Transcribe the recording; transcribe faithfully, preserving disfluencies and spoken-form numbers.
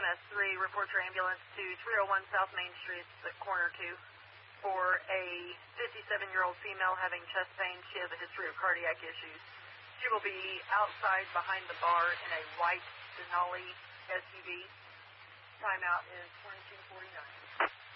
Mass three, report your ambulance to three oh one South Main Street, the corner two, for a fifty-seven-year-old female having chest pain. She has a history of cardiac issues. She will be outside behind the bar in a white Denali S U V. Timeout is twenty-two forty-nine.